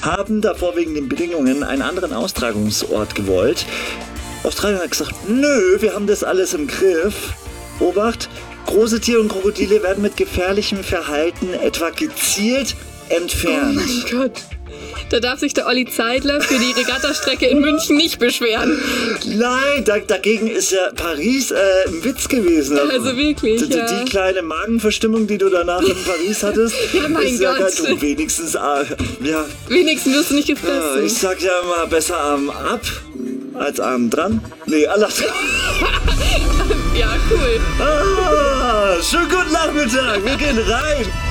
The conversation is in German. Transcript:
haben davor wegen den Bedingungen einen anderen Austragungsort gewollt. Australien hat gesagt, nö, wir haben das alles im Griff. Obacht, große Tiere und Krokodile werden mit gefährlichem Verhalten etwa gezielt entfernt. Oh mein Gott. Da darf sich der Olli Zeidler für die Regattastrecke in München nicht beschweren. Nein, dagegen ist ja Paris ein Witz gewesen. Also wirklich, die kleine Magenverstimmung, die du danach in Paris hattest, ja, mein ist Gott. Ja du wenigstens, Wenigstens wirst du nicht gefressen. Ich sag ja immer, besser Arm ab als Arm dran. Nee, anders. Ja, cool. Schönen guten Nachmittag, wir gehen rein.